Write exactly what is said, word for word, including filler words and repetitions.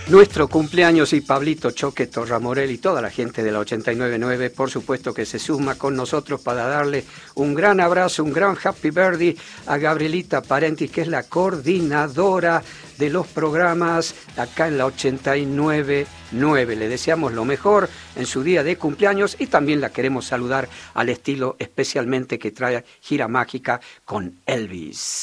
Nuestro cumpleaños y Pablito Choque Torramorel y toda la gente de la ochenta y nueve punto nueve, por supuesto que se suma con nosotros para darle un gran abrazo, un gran happy birthday a Gabrielita Parentis, que es la coordinadora de los programas acá en la ochenta y nueve punto nueve. Le deseamos lo mejor en su día de cumpleaños y también la queremos saludar al estilo especialmente que trae Gira Mágica con Elvis.